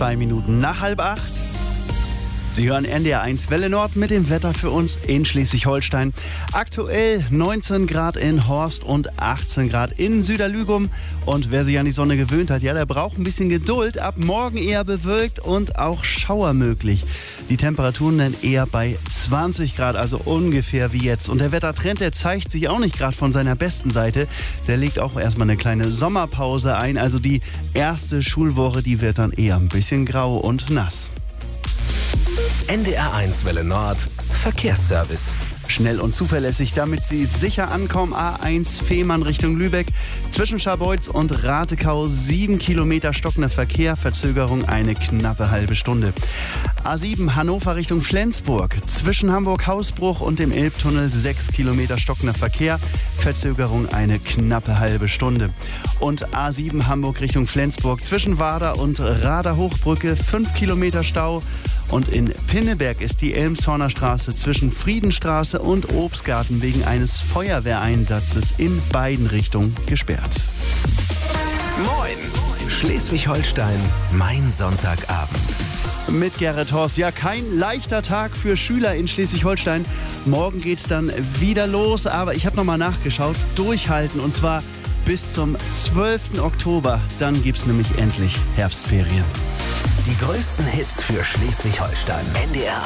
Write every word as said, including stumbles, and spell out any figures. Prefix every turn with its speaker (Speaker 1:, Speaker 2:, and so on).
Speaker 1: Zwei Minuten nach halb acht. Sie hören N D R eins Welle Nord mit dem Wetter für uns in Schleswig-Holstein. Aktuell neunzehn Grad in Horst und achtzehn Grad in Süderlügum. Und wer sich an die Sonne gewöhnt hat, ja, der braucht ein bisschen Geduld. Ab morgen eher bewölkt und auch Schauer möglich. Die Temperaturen dann eher bei zwanzig Grad, also ungefähr wie jetzt. Und der Wettertrend, der zeigt sich auch nicht gerade von seiner besten Seite. Der legt auch erstmal eine kleine Sommerpause ein. Also die erste Schulwoche, die wird dann eher ein bisschen grau und nass.
Speaker 2: N D R eins Welle Nord Verkehrsservice.
Speaker 1: Schnell und zuverlässig, damit Sie sicher ankommen. A eins Fehmarn Richtung Lübeck. Zwischen Scharbeutz und Ratekau sieben Kilometer stockender Verkehr. Verzögerung eine knappe halbe Stunde. A sieben Hannover Richtung Flensburg. Zwischen Hamburg-Hausbruch und dem Elbtunnel sechs Kilometer stockender Verkehr. Verzögerung eine knappe halbe Stunde. Und A sieben Hamburg Richtung Flensburg. Zwischen Wader und Rader Hochbrücke fünf Kilometer Stau. Und in Pinneberg ist die Elmshorner Straße zwischen Friedenstraße und Obstgarten wegen eines Feuerwehreinsatzes in beiden Richtungen gesperrt.
Speaker 2: Moin! Schleswig-Holstein, mein Sonntagabend.
Speaker 1: Mit Gerrit Horst. Ja, kein leichter Tag für Schüler in Schleswig-Holstein. Morgen geht's dann wieder los, aber ich habe nochmal nachgeschaut. Durchhalten und zwar bis zum zwölften Oktober. Dann gibt's nämlich endlich Herbstferien.
Speaker 2: Die größten Hits für Schleswig-Holstein. N D R